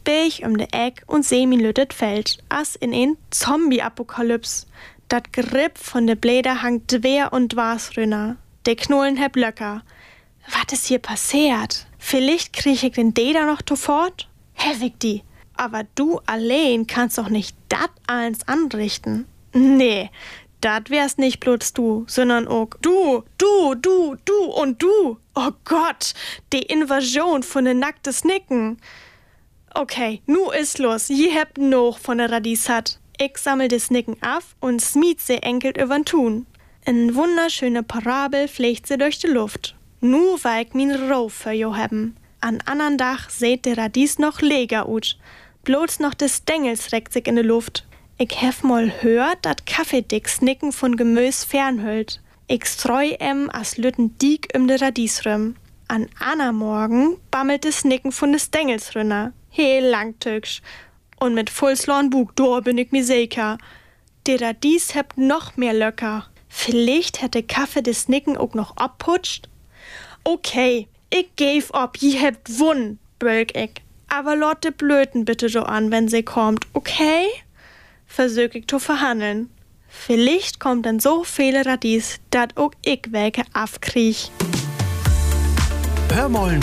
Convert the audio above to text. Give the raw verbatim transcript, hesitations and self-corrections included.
Bech um de Eck und seh min lüttet Feld, as in een Zombie-Apokalyps. Dat Grip von de Bläder hangt dwer und dwars rünner. De Knollen heb Löcker. Was ist hier passiert? Vielleicht krieg ich den Deder noch sofort? Hevig die. Aber du allein kannst doch nicht dat eins anrichten. Nee, dat wär's nicht bloß du, sondern auch du, du, du, du und du. Oh Gott, die Invasion von den nackten Snicken. Okay, nu ist los. Je hebt noch von der Radies hat. Ich sammel de Snicken ab und smied sie enkelt übern Tun. Eine wunderschöne Parabel fliegt sie durch die Luft. Nu weig min Rauf für jo hebben. An andern Dach seht de Radies noch leger ut. Bloß noch des Stängels reckt sich in de Luft. Ich hef mal hört, dat Kaffeedick Snicken von Gemüs fernhüllt. Ich streu em as lütten Diek um de Radies rum. An aner Morgen bammelt de Snicken von de Stängels rünner. Heel langtücksch. Und mit Fullslorn Bug, do bin ich mir sicher. De Radies hebt noch mehr Löcker. Vielleicht hätte Kaffee de Snicken auch noch abputscht. Okay, ich geb ob, je hebt wun, bölk ich. Aber lot de Blöten bitte so an, wenn sie kommt, okay? Versög ich zu verhandeln. Vielleicht kommt dann so viele Radies, dat auch ich welke afkriech. Hör mal